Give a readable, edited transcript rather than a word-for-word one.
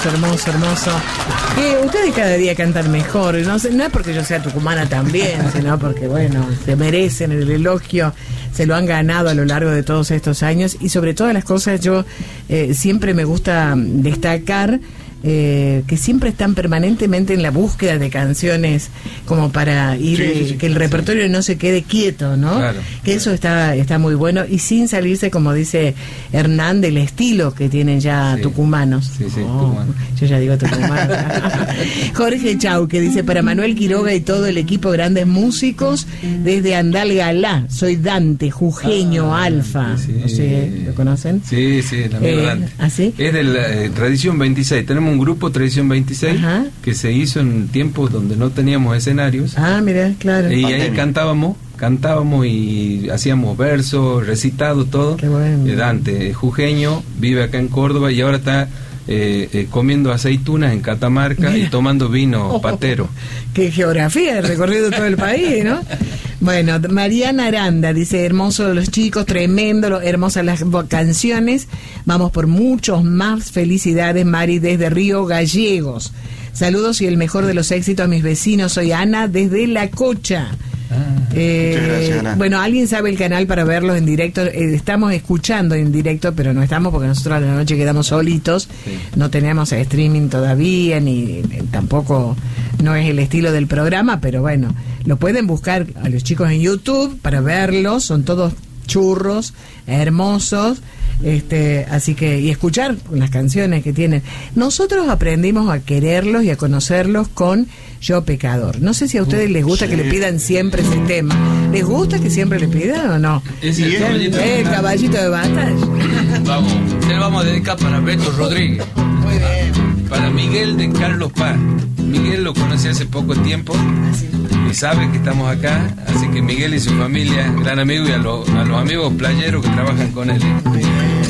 hermoso, hermoso. Ustedes cada día cantan mejor. No es porque yo sea tucumana también, sino porque, bueno, se merecen el elogio, se lo han ganado a lo largo de todos estos años. Y sobre todas las cosas, yo siempre me gusta destacar que siempre están permanentemente en la búsqueda de canciones como para ir, que el repertorio no se quede quieto, ¿no? Claro, que eso está muy bueno y sin salirse, como dice Hernán, del estilo que tienen ya tucumanos. Tucumano. Yo ya digo tucumano. Jorge Chau, que dice: para Manuel Quiroga y todo el equipo, grandes músicos desde Andalgalá, soy Dante, jujeño, Alfa. No sé, ¿lo conocen? Sí, el amigo Dante. ¿Así? Es de la Tradición 26. Tenemos un grupo, Tradición 26, que se hizo en tiempos donde no teníamos escenarios. Mira, claro. Y ahí cantábamos y hacíamos versos, recitados, todo. Qué bueno. Dante, jujeño, vive acá en Córdoba y ahora está comiendo aceitunas en Catamarca. Mira. Y tomando vino patero. Qué geografía, recorrido todo el país, ¿no? Bueno, Mariana Aranda dice: hermoso los chicos, tremendo, hermosas las canciones, vamos por muchos más. Felicidades, Mari, desde Río Gallegos. Saludos y el mejor de los éxitos a mis vecinos. Soy Ana desde La Cocha. Muchas gracias, Ana. Bueno, ¿alguien sabe el canal para verlos en directo? Estamos escuchando en directo, pero no estamos porque nosotros a la noche quedamos solitos. No tenemos streaming todavía, ni tampoco, no es el estilo del programa, pero bueno, lo pueden buscar a los chicos en YouTube para verlos. Son todos churros, hermosos, así que, y escuchar las canciones que tienen. Nosotros aprendimos a quererlos y a conocerlos con Yo Pecador. No sé si a ustedes les gusta que le pidan siempre ese tema. ¿Les gusta que siempre le pidan o no? Es el caballito de batalla. Vamos a dedicar para Beto Rodríguez. Muy bien. Para Miguel de Carlos Paz. Miguel lo conocí hace poco tiempo y sabe que estamos acá, así que Miguel y su familia, gran amigo, y a los amigos playeros que trabajan con él.